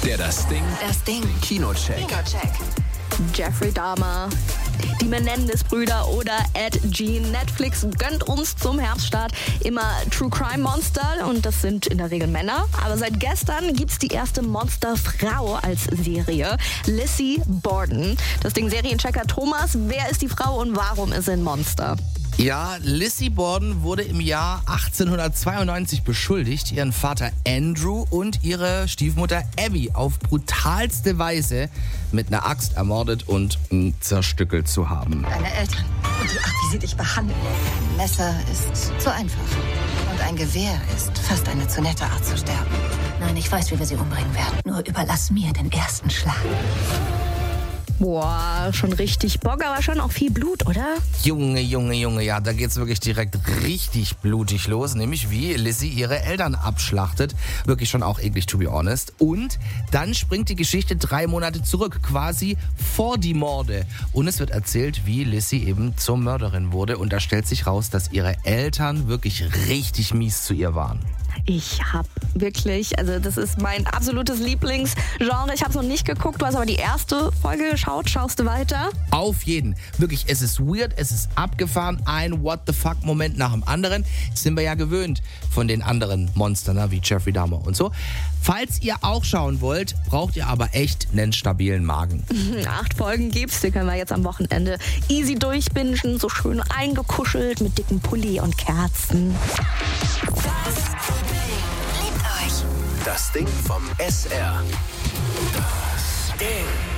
Das Ding. Kinocheck. Jeffrey Dahmer, die Menendez-Brüder oder Ed Gein. Netflix gönnt uns zum Herbststart immer True Crime Monster und das sind in der Regel Männer. Aber seit gestern gibt's die erste Monsterfrau als Serie, Lizzie Borden. Das Ding Serienchecker Thomas, wer ist die Frau und warum ist sie ein Monster? Ja, Lizzie Borden wurde im Jahr 1892 beschuldigt, ihren Vater Andrew und ihre Stiefmutter Abby auf brutalste Weise mit einer Axt ermordet und zerstückelt zu haben. Deine Eltern und die Art, wie sie dich behandeln. Ein Messer ist zu einfach. Und ein Gewehr ist fast eine zu nette Art zu sterben. Nein, ich weiß, wie wir sie umbringen werden. Nur überlass mir den ersten Schlag. Boah, schon richtig Bock, aber schon auch viel Blut, oder? Junge, ja, da geht's wirklich direkt richtig blutig los, nämlich wie Lizzie ihre Eltern abschlachtet. Wirklich schon auch eklig, to be honest. Und dann springt die Geschichte 3 Monate zurück, quasi vor die Morde. Und es wird erzählt, wie Lizzie eben zur Mörderin wurde. Und da stellt sich raus, dass ihre Eltern wirklich richtig mies zu ihr waren. Ich hab wirklich, also das ist mein absolutes Lieblingsgenre. Ich hab's noch nicht geguckt, du hast aber die erste Folge geschaut. Schaust du weiter? Auf jeden. Wirklich, es ist weird, es ist abgefahren. Ein What-the-fuck-Moment nach dem anderen. Das sind wir ja gewöhnt von den anderen Monstern, wie Jeffrey Dahmer und so. Falls ihr auch schauen wollt, braucht ihr aber echt einen stabilen Magen. 8 Folgen gibt's, die können wir jetzt am Wochenende easy durchbingen. So schön eingekuschelt mit dicken Pulli und Kerzen. Das Ding vom SR. Das Ding.